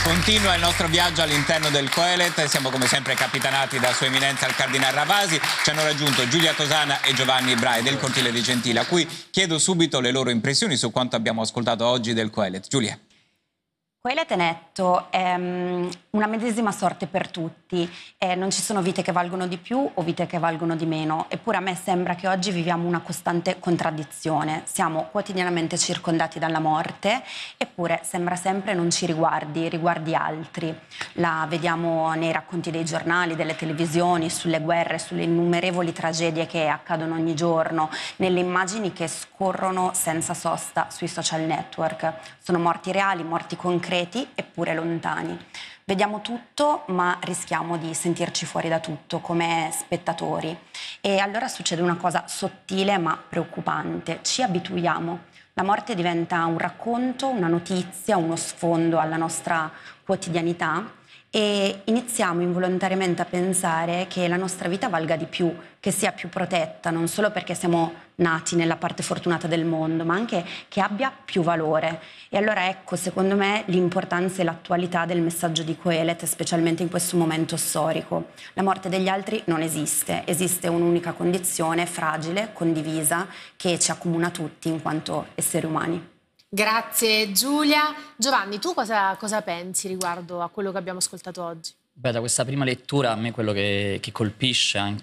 Continua il nostro viaggio all'interno del Coelet, siamo come sempre capitanati da Sua Eminenza il Cardinal Ravasi. Ci hanno raggiunto Giulia Tosana e Giovanni Brai del Cortile dei Gentili, a cui chiedo subito le loro impressioni su quanto abbiamo ascoltato oggi del Coelet. Giulia. Coelet è netto, è una medesima sorte per tutti, non ci sono vite che valgono di più o vite che valgono di meno, eppure a me sembra che oggi viviamo una costante contraddizione. Siamo quotidianamente circondati dalla morte, eppure sembra sempre non ci riguardi altri. La vediamo nei racconti dei giornali, delle televisioni, sulle guerre, sulle innumerevoli tragedie che accadono ogni giorno, nelle immagini che scorrono senza sosta sui social network. Sono morti reali, morti concreti, eppure lontani. Vediamo tutto, ma rischiamo di sentirci fuori da tutto come spettatori. E allora succede una cosa sottile ma preoccupante. Ci abituiamo. La morte diventa un racconto, una notizia, uno sfondo alla nostra quotidianità e iniziamo involontariamente a pensare che la nostra vita valga di più, che sia più protetta, non solo perché siamo nati nella parte fortunata del mondo, ma anche che abbia più valore. E allora ecco, secondo me, l'importanza e l'attualità del messaggio di Coelet, specialmente in questo momento storico. La morte degli altri non esiste, esiste un'unica condizione fragile, condivisa, che ci accomuna tutti in quanto esseri umani. Grazie Giulia. Giovanni, tu cosa pensi riguardo a quello che abbiamo ascoltato oggi? Beh, da questa prima lettura a me quello che colpisce anche